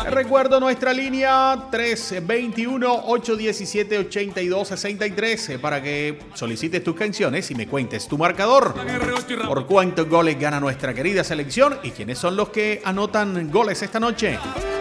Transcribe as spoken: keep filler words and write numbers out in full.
Te recuerdo nuestra línea tres veintiuno, ocho diecisiete, ochenta y dos sesenta y tres para que solicites tus canciones y me cuentes tu marcador. ¿Por cuántos goles gana nuestra querida selección y quiénes son los que anotan goles esta noche?